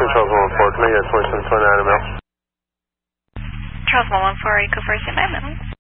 Charles 114, can I get 2729 Mill? Charles 114, Eco First and Middle.